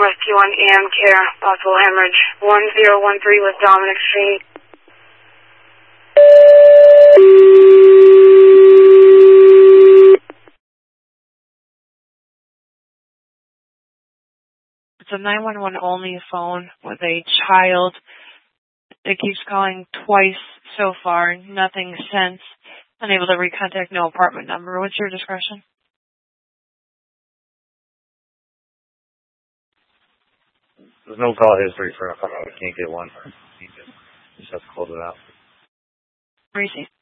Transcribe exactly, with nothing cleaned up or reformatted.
rescue on E M care, possible hemorrhage. one zero one three with Dominic Street. It's a nine one one only phone with a child. It keeps calling twice so far, nothing since. Unable to recontact, no apartment number. What's your discretion? There's no call history for a phone. We can't get one. You just have to close it out. Receive.